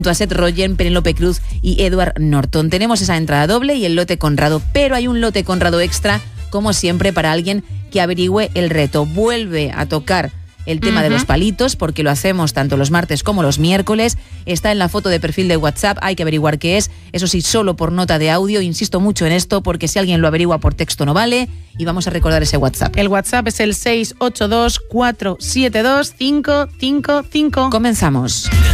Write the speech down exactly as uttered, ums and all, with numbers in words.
a Seth Rogen, Penélope Cruz y Edward Norton. Tenemos esa entrada doble y el lote Conrado, pero hay un lote Conrado extra, como siempre, para alguien que averigüe el reto. Vuelve a tocar el tema uh-huh. de los palitos, porque lo hacemos tanto los martes como los miércoles. Está en la foto de perfil de WhatsApp, hay que averiguar qué es, eso sí, solo por nota de audio. Insisto mucho en esto, porque si alguien lo averigua por texto no vale, y vamos a recordar ese WhatsApp. El WhatsApp es el seis ocho dos, cuatro siete dos, cinco cinco cinco. Comenzamos.